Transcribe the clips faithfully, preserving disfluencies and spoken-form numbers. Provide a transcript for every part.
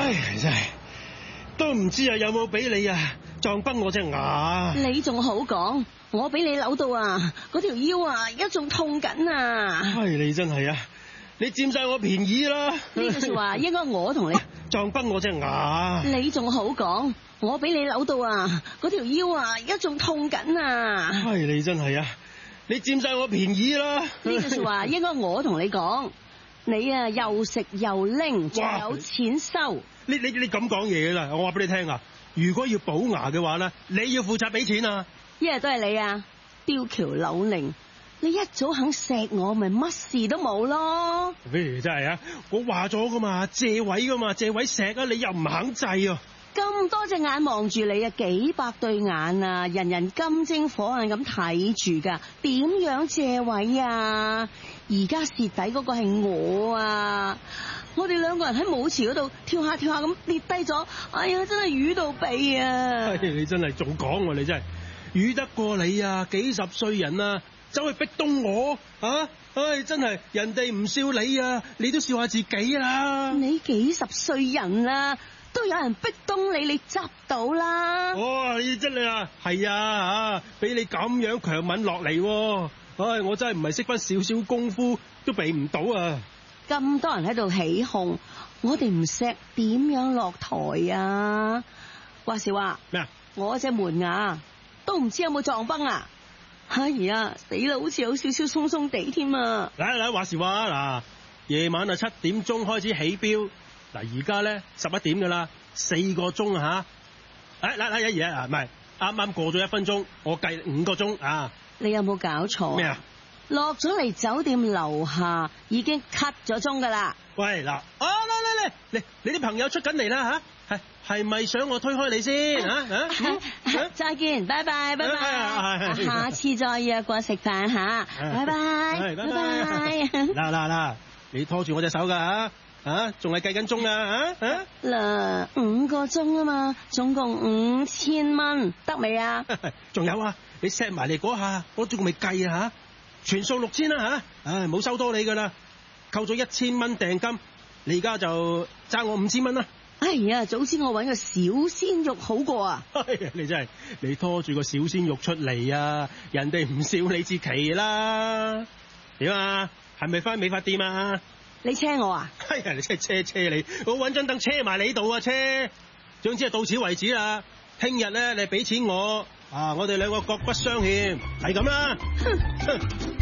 唉，真係都唔知啊，有冇俾你啊撞崩我隻牙？ 你仲好講，我俾你扭到啊，嗰條腰啊而家仲痛緊啊！ 唉，你真係啊，你佔晒我便宜啦！ 呢句說話應該我同你撞崩我隻牙。 你仲好講，我俾你扭到啊，嗰條腰啊而家仲痛緊啊！ 唉，你真係啊，你佔晒我便宜啦！ 呢句說話應該我同你講，你啊又食又拎，仲有錢收。 你你你咁講嘢啦，我話俾你聽啊！如果要補牙嘅話咧，你要負責俾錢啊！ 一日都係你啊，吊橋扭擰，你一早肯錫我，咪乜事都冇咯。 譬如真係啊，我話咗噶嘛，借位噶嘛，借位錫啊，你又唔肯制啊！ 咁多隻眼望住你啊，幾百對眼啊，人人金睛火眼咁睇住噶，點樣借位啊？而家蝕底嗰個係我啊！我哋兩個人喺舞池嗰度跳下跳下咁跌低咗，哎呀，真係瘀到痹啊！ 哎、你真係仲講喎，你真係瘀得過你啊！幾十歲人啊，走去逼東我啊！唉、哎，真係人哋唔笑你啊，你都笑下自己啦！ 你幾十歲人啦，都有人逼東你，你執到啦！ 哇、哦，你真係啊，係啊吓，俾你咁樣強吻落嚟，唉、哎，我真係唔係識翻少少功夫都避唔到啊！ 咁多人喺度起哄，我哋唔錫點樣落台啊？話時話咩啊？ 我隻門牙都唔知有冇撞崩啊！哎呀，死啦，好似有少少鬆鬆地添啊！ 嚟嚟，話時話嗱，夜晚啊七點鐘開始起標，嗱而家咧十一點噶啦，四個鐘吓。誒嚟嚟，一爺啊，唔係啱啱過咗一分鐘，我計五個鐘啊！ 你有冇搞錯？ 咩啊？ 落咗嚟酒店樓下已經 cut 咗鐘噶啦！ 喂嗱，啊嚟嚟嚟嚟，你啲朋友出緊嚟啦吓，係係咪想我推開你先吓？啊啊、再見，拜拜拜拜，下次再約過食飯吓，拜拜拜拜。 嗱嗱嗱，你拖住我隻手噶吓，啊仲係計緊鐘啊啊！ 嗱，五個鐘啊嘛，總共五千蚊，得未啊？ 仲有啊，你錫埋嚟嗰下，我仲未計啊吓。全數六千啦吓，唉冇收多你噶啦，扣咗一千蚊訂金，你而家就爭我五千蚊啦。 哎呀，早知我搵個小鮮肉好過啊！ 哎呀，你真係你拖住個小鮮肉出嚟啊，人哋唔笑你至奇啦。點啊？係咪翻美髮店啊？ 你車我啊？ 哎呀，你真係車車你，我搵張凳車埋你度啊車。總之係到此為止啦。聽日咧，你俾錢我啊，我哋兩個各不相欠，係咁啦。哼。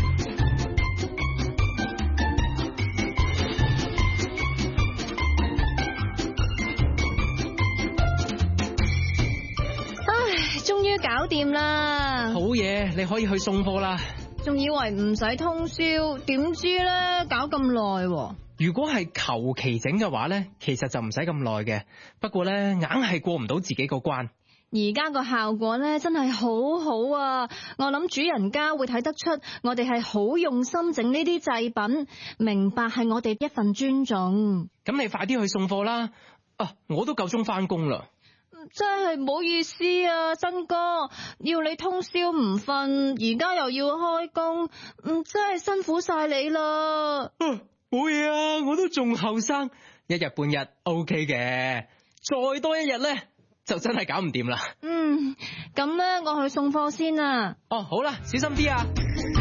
終於搞掂啦！ 好嘢，你可以去送貨啦。 仲以為唔使通宵，點知咧搞咁耐。 如果係求其整嘅話咧，其實就唔使咁耐嘅。不過咧，硬係過唔到自己個關。 而家個效果咧真係好好啊！我諗主人家會睇得出我哋係好用心整呢啲製品，明白係我哋一份尊重。 咁你快啲去送貨啦！啊，我都夠鐘翻工啦。 真係唔好意思啊，真哥，要你通宵唔瞓，而家又要開工，嗯，真係辛苦晒你啦。 嗯，冇嘢啊，我都仲後生，一日半日 OK 嘅，再多一日咧就真係搞唔掂啦。 嗯，咁咧我去送貨先啊。 哦，好啦，小心啲啊。